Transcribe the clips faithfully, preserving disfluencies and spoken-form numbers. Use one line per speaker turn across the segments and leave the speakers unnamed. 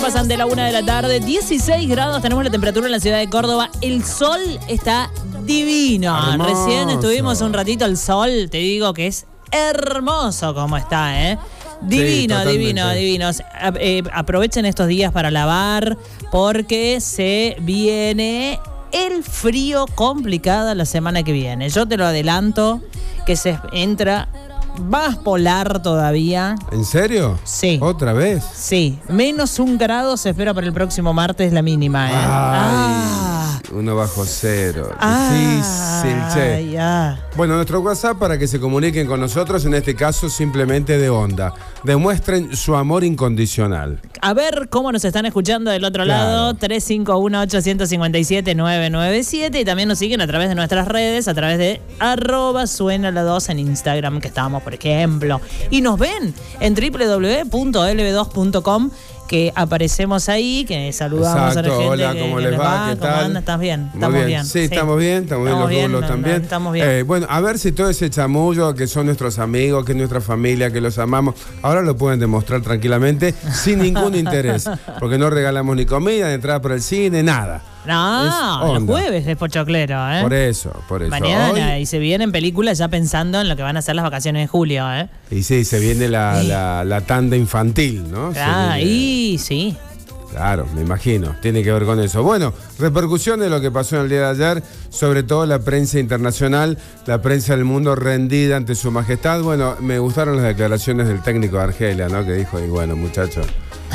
pasan de la una de la tarde, dieciséis grados tenemos la temperatura en la ciudad de Córdoba. El sol está divino.
Hermoso.
Recién estuvimos un ratito al sol, te digo que es hermoso como está, ¿eh? Divino,
Sí,
divino, divino. Eh, aprovechen estos días para lavar porque se viene el frío complicado la semana que viene. Yo te lo adelanto que se entra más polar todavía.
¿En serio?
Sí.
¿Otra vez?
Sí, menos un grado se espera para el próximo martes la mínima, ¿eh?
Ay,
ah.
Uno bajo cero.
Ay,
Difícil, che.
ya.
Bueno, nuestro WhatsApp para que se comuniquen con nosotros, en este caso simplemente de onda. Demuestren su amor incondicional.
A ver cómo nos están escuchando del otro
Claro.
lado, tres cinco uno, ocho cinco siete, nueve nueve siete, y también nos siguen a través de nuestras redes, a través de arroba suena la dos en Instagram, que estamos, por ejemplo. Y nos ven en doble u doble u doble u punto ele be dos punto com, que aparecemos ahí, que saludamos
Exacto,
a la gente.
hola,
que,
¿cómo
que
les va? ¿Qué
¿Cómo
tal?
anda? ¿Estás bien?
Muy
Estamos bien.
bien. Sí, estamos bien, estamos bien, los
bien,
rulos
no,
también.
no, estamos bien.
Eh, bueno, a ver si todo ese chamullo que son nuestros amigos, que es nuestra familia, que los amamos, ahora lo pueden demostrar tranquilamente, sin ningún interés, porque no regalamos ni comida, ni entrada por el cine, nada.
No,
Es
los
onda.
jueves es pochoclero, ¿eh?
Por eso, por eso.
Mañana,
Hoy-
y se vienen películas ya pensando en lo que van a ser las vacaciones de julio, ¿eh?
y sí, se viene la, la, la tanda infantil, ¿no? Se
Ah,
viene-
y sí.
Claro, me imagino, tiene que ver con eso. Bueno, repercusión de lo que pasó en el día de ayer, sobre todo la prensa internacional, la prensa del mundo rendida ante su majestad. Bueno, me gustaron las declaraciones del técnico de Argelia, ¿no? Que dijo, y bueno, muchachos,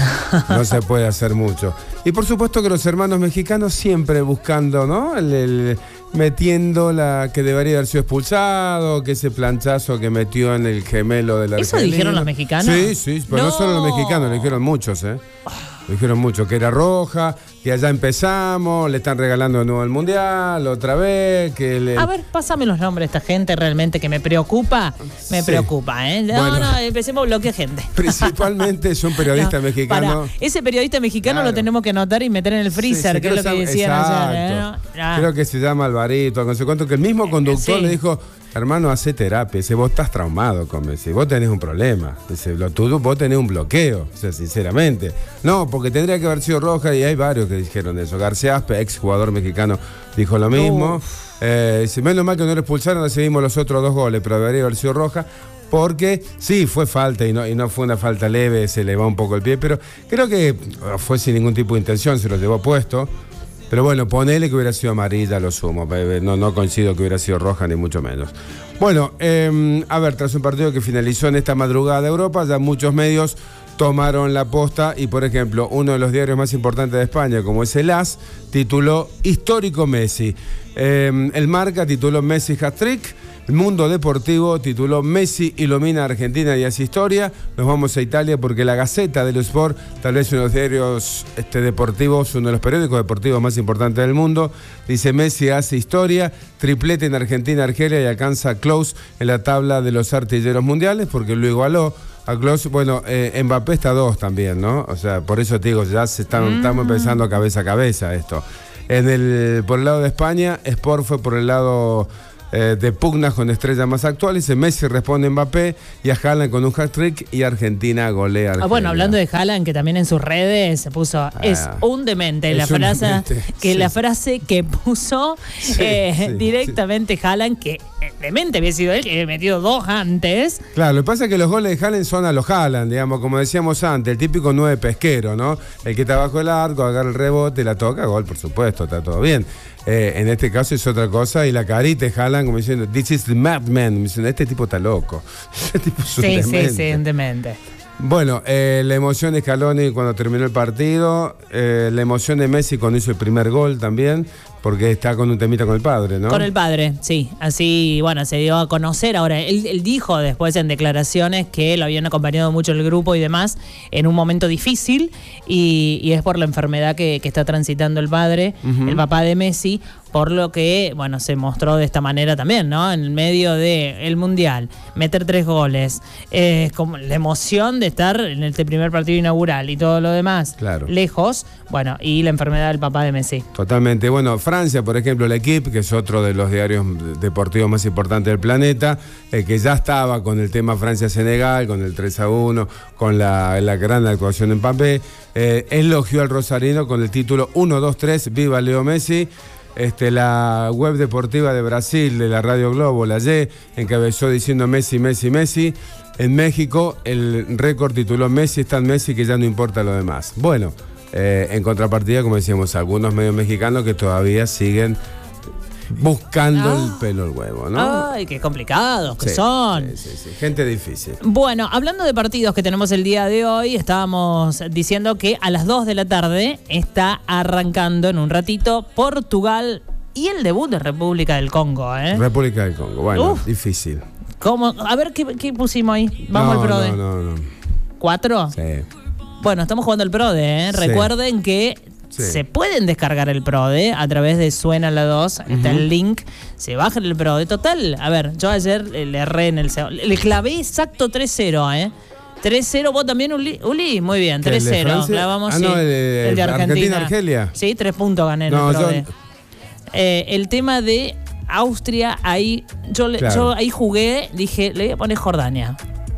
no se puede hacer mucho. Y por supuesto que los hermanos mexicanos siempre buscando, ¿no? El, el- metiendo la que debería haber sido expulsado, que ese planchazo que metió en el gemelo del
¿Eso
argelino.
dijeron los mexicanos?
Sí, sí, pero no,
No.
solo los mexicanos, lo dijeron muchos, ¿eh? Lo dijeron mucho, que era roja, que allá empezamos, le están regalando de nuevo el mundial, otra vez, que le...
A ver, pásame los nombres de esta gente realmente que me preocupa. Me
Sí.
preocupa, ¿eh? No,
Bueno.
no, empecemos bloque gente.
Principalmente es un periodista
No,
mexicano.
pará, ese periodista mexicano
Claro.
lo tenemos que anotar y meter en el freezer,
Sí, sí,
que es lo
creo
que
se
decían
llama-
ayer, ¿eh?
exacto.
Ah.
Creo que se llama Alvarito, no sé cuánto, que el mismo conductor
sí.
le dijo, hermano, hace terapia. Dice, vos estás traumado, come. Dice, vos tenés un problema. Dice, lo tuyo, vos tenés un bloqueo. O sea, sinceramente. No, porque tendría que haber sido roja y hay varios que dijeron eso. García Aspe, ex jugador mexicano, dijo lo mismo. Eh, dice, menos mal que no lo expulsaron, recibimos los otros dos goles, pero debería haber sido roja. Porque sí, fue falta y no, y no fue una falta leve, se le va un poco el pie, pero creo que fue sin ningún tipo de intención, se lo llevó puesto. Pero bueno, ponele que hubiera sido amarilla, lo sumo. No, no coincido que hubiera sido roja, ni mucho menos. Bueno, eh, a ver, tras un partido que finalizó en esta madrugada de Europa, ya muchos medios tomaron la posta y, por ejemplo, uno de los diarios más importantes de España, como es el AS, tituló Histórico Messi. Eh, el Marca tituló Messi hat-trick. El Mundo Deportivo tituló Messi ilumina a Argentina y hace historia. Nos vamos a Italia porque la Gazzetta dello Sport, tal vez uno de los diarios este, deportivos, uno de los periódicos deportivos más importantes del mundo, dice Messi hace historia, triplete en Argentina, Argelia y alcanza a Klose en la tabla de los artilleros mundiales porque lo igualó a Klose. Bueno, eh, Mbappé está a dos también, ¿no? O sea, por eso te digo, ya se están, mm. estamos empezando cabeza a cabeza esto. En el, por el lado de España, Sport fue por el lado... Eh, de pugnas con estrellas más actuales. Dice Messi responde a Mbappé y a Haaland con un hat-trick y Argentina golea a Argelia.
Ah, bueno, hablando de Haaland, que también en sus redes se puso, ah, es un demente,
es
la
un
frase
demente,
que
sí.
la frase que puso
sí,
eh,
sí,
directamente
sí.
Haaland, que eh, demente había sido él, que había metido dos antes.
Claro, lo que pasa es que los goles de Haaland son a los Haaland, digamos, como decíamos antes, el típico nueve pesquero, ¿no? El que está bajo el arco, agarra el rebote, la toca, gol, por supuesto, está todo bien. Eh, en este caso es otra cosa y la carita de Haaland como diciendo, this is the madman, me dicen, este tipo está loco. Este tipo es un
sí,
demente.
sí, sí, un demente.
Bueno, eh, la emoción de Scaloni cuando terminó el partido, eh, la emoción de Messi cuando hizo el primer gol también, porque está con un temita con el padre, ¿no?
Con el padre, sí. Así, bueno, se dio a conocer. Ahora, él, él dijo después en declaraciones que lo habían acompañado mucho el grupo y demás en un momento difícil y, y es por la enfermedad que, que está transitando el padre, uh-huh. el papá de Messi, por lo que, bueno, se mostró de esta manera también, ¿no? En el medio del Mundial, meter tres goles, eh, como la emoción de estar en este primer partido inaugural y todo lo demás,
claro,
lejos, bueno, y la enfermedad del papá de Messi.
Totalmente. Bueno, Francia, por ejemplo, el Equipe, que es otro de los diarios deportivos más importantes del planeta, eh, que ya estaba con el tema Francia-Senegal, con el tres a uno, con la, la gran actuación de Mbappé, eh, elogió al rosarino con el título uno dos tres, Viva Leo Messi. Este, la web deportiva de Brasil, de la Radio Globo, la Y, encabezó diciendo Messi, Messi, Messi. En México, el récord tituló Messi, está en Messi, que ya no importa lo demás. Bueno, eh, en contrapartida, como decíamos, algunos medios mexicanos que todavía siguen buscando ah. el pelo al huevo, ¿no?
Ay, qué complicados que
sí,
son.
Sí, sí, sí. Gente difícil.
Bueno, hablando de partidos que tenemos el día de hoy, estábamos diciendo que a las dos de la tarde está arrancando en un ratito Portugal y el debut de República del Congo, ¿eh?
República del Congo, bueno,
Uf.
difícil.
¿Cómo? A ver, ¿qué, qué pusimos ahí? Vamos
no,
al PRODE.
No, no, no.
¿Cuatro?
Sí.
Bueno, estamos jugando al PRODE, ¿eh? Sí. Recuerden que sí. se pueden descargar el PRODE a través de Suena la dos, uh-huh. está el link, se bajan el PRODE. Total, a ver, yo ayer le erré en el... Le clavé exacto tres cero, ¿eh? tres cero, vos también, Uli, Uli muy bien, tres cero. Clavamos,
ah, no,
sí,
el, el
de Argentina.
Argentina-Argelia.
Sí, tres puntos gané en
no,
el PRODE.
Yo...
Eh, el tema de Austria, ahí yo, le, claro. yo ahí jugué, dije, le voy a poner Jordania.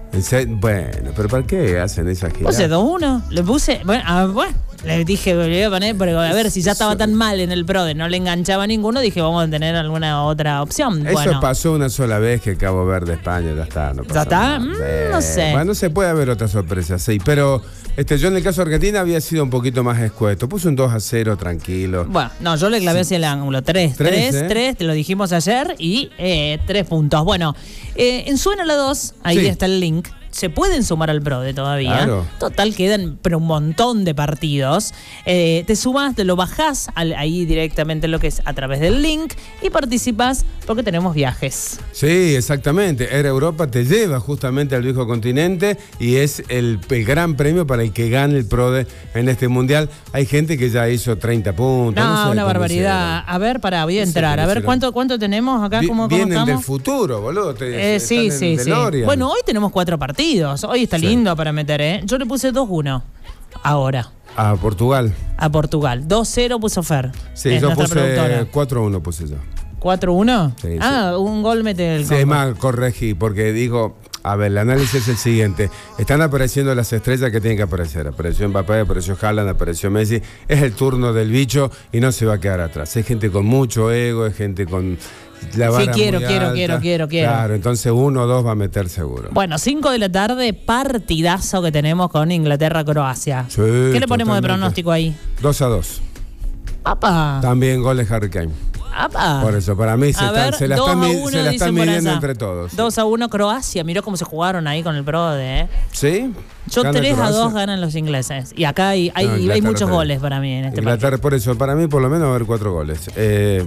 Bueno, pero ¿para qué hacen esa gira?
Puse dos uno, le puse, bueno, a, bueno, le dije, le voy a poner, pero a ver, si ya estaba tan mal en el PRODE, no le enganchaba a ninguno, dije, vamos a tener alguna otra opción.
Eso
bueno.
pasó una sola vez que Cabo Verde, España, ya está. No
¿Ya está? Mm, no sé.
Bueno, se puede haber otra sorpresa, sí, pero este, yo en el caso de Argentina había sido un poquito más escueto, puse un dos a cero tranquilo.
Bueno, no, yo le clavé
sí.
hacia el ángulo, tres, tres, ¿eh? tres, te lo dijimos ayer, y eh, tres puntos. Bueno, eh, en Suena la dos, ahí sí. está el link. Se pueden sumar al PRODE todavía.
Claro.
Total, quedan pero un montón de partidos. Eh, te sumas, te lo bajás al, ahí directamente lo que es a través del link y participás porque tenemos viajes.
Sí, exactamente. Air Europa te lleva justamente al viejo continente y es el, el gran premio para el que gane el PRODE en este mundial. Hay gente que ya hizo treinta puntos.
No,
no sé
una barbaridad. A ver, para, voy a entrar.
No sé
a ver, ¿cuánto, cuánto tenemos acá? ¿Cómo,
Vienen
cómo estamos?
del futuro, boludo. Te,
eh, sí, sí, sí. Bueno, hoy tenemos cuatro partidos. Hoy está sí. lindo para meter, ¿eh? Yo le puse dos uno ahora.
A Portugal.
A Portugal. dos cero puso Fer.
Sí, yo puse cuatro uno puse yo.
¿cuatro uno?
Sí,
ah,
sí.
un gol mete el
Sí, es más, corregí, porque digo, a ver, el análisis es el siguiente. Están apareciendo las estrellas que tienen que aparecer. Apareció Mbappé, apareció Haaland, apareció Messi. Es el turno del bicho y no se va a quedar atrás. Es gente con mucho ego, es gente con... La vara
sí, quiero,
muy
quiero,
alta.
quiero, quiero, quiero.
Claro, entonces uno o dos va a meter seguro.
Bueno, cinco de la tarde, partidazo que tenemos con Inglaterra-Croacia.
Sí,
¿Qué le ponemos
totalmente.
de pronóstico ahí?
dos a dos.
¡Apa!
También goles Harry Kane.
¡Apa!
Por eso, para mí se,
a ver,
están, se la están, uno, se la están midiendo entre todos.
dos a uno Croacia. Miró cómo se jugaron ahí con el PRODE, ¿eh?
¿Sí?
Yo tres a dos ganan los ingleses. Y acá hay, hay, no, hay muchos goles para mí en este
Inglaterra,
partido.
Por eso, para mí por lo menos va a haber cuatro goles. Eh...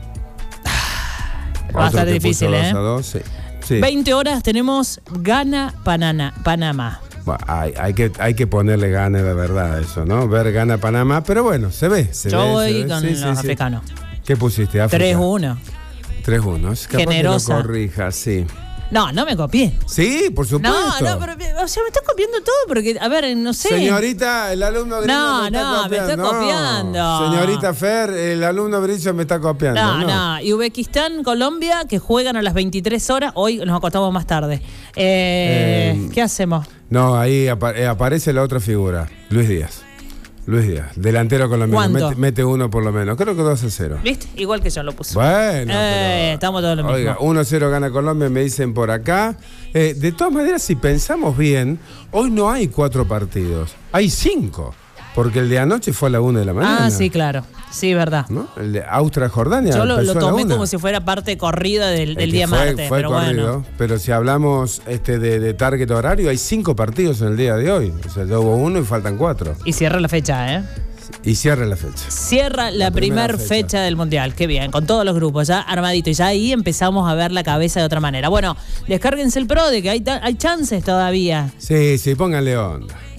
Va a estar difícil, ¿eh?
dos a dos, sí. Sí.
veinte horas tenemos Ghana, Panana, Panamá.
Bueno, hay, hay, que, hay que ponerle Ghana de verdad a eso, ¿no? Ver Ghana, Panamá, pero bueno, se ve. Se
Yo
ve,
voy
se ve.
con
Sí,
los
sí, sí.
africanos.
¿Qué pusiste? África.
tres uno.
tres uno.
Generosa.
Que lo corrija, sí.
No, no me copié.
Sí, por supuesto.
No, no, pero o sea, me estás copiando todo porque, a ver, no sé.
Señorita, el alumno Grillo
no,
me está
no,
copiando.
me está
no,
copiando.
Señorita Fer, el alumno Grillo me está copiando.
No,
no,
no. Y Uzbekistán, Colombia, que juegan a las veintitrés horas. Hoy nos acostamos más tarde. Eh, eh, ¿Qué hacemos?
No, ahí apa eh, aparece la otra figura, Luis Díaz. Luis Díaz, delantero colombiano, mete, mete uno por lo menos, creo que dos a cero.
¿Viste? Igual que yo lo puse.
Bueno,
eh,
pero,
estamos todos lo mismo.
Oiga, uno a cero gana Colombia, me dicen por acá. Eh, de todas maneras, si pensamos bien, hoy no hay cuatro partidos, hay cinco. Porque el de anoche fue a la una de la mañana.
Ah, sí, claro. Sí, verdad.
¿No? El de Austria-Jordania.
Yo lo, lo tomé como si fuera parte corrida del, del día
fue,
martes.
Fue
pero
corrido,
bueno.
Pero si hablamos este de, de target horario, hay cinco partidos en el día de hoy. O sea, ya hubo uno y faltan cuatro.
Y cierra la fecha, ¿eh?
Y cierra la fecha.
Cierra la, la primera fecha. fecha del Mundial. Qué bien, con todos los grupos ya armadito. Y ya ahí empezamos a ver la cabeza de otra manera. Bueno, descárguense el PRODE, que hay, hay chances todavía.
Sí, sí, pónganle onda.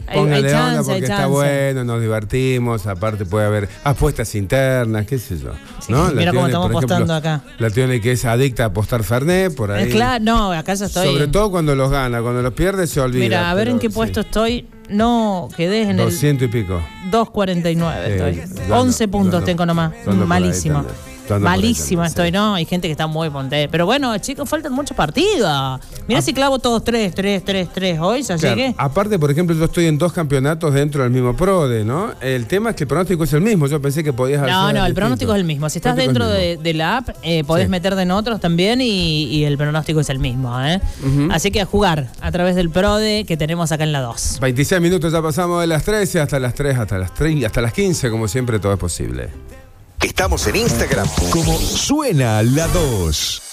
Póngale
hay chance,
onda porque
hay
está
chance.
bueno, nos divertimos, aparte puede haber apuestas internas, qué sé yo.
Sí,
¿no?
mira
La
cómo
Tione,
estamos
por
apostando
ejemplo,
acá.
La Tione que es adicta a apostar Fernet, por ahí.
Eh, claro, no, acá ya estoy.
Sobre todo cuando los gana, cuando los pierde se olvida.
Mira, a ver
pero
en qué
sí.
puesto estoy. No, quedé en
doscientos y pico.
el dos cuarenta y nueve
Eh,
estoy.
yo ando-
once
yo
puntos
ando-
tengo nomás.
yo ando por ahí
Malísimo.
también. Yo ando por ahí
Malísima
también,
estoy,
sí.
¿no? Hay gente que está muy ponte. Pero bueno, chicos, faltan muchos partidos. Mirá
Ah.
si clavo todos tres, tres, tres, tres hoy, ya
Claro,
llegué.
aparte, por ejemplo, yo estoy en dos campeonatos dentro del mismo PRODE, ¿no? El tema es que el pronóstico es el mismo. Yo pensé que podías hacer.
No, no, el
distinto.
pronóstico es el mismo. Si estás
Pronóstico
dentro
es el
de,
mismo.
de la app, eh, podés
Sí.
meterte en otros también y, y el pronóstico es el mismo. ¿eh?
Ujú.
Así que a jugar a través del PRODE que tenemos acá en la dos.
veintiséis minutos ya pasamos de las trece hasta las tres, hasta las tres, hasta las quince, como siempre, todo es posible.
Estamos en Instagram como Suena la dos.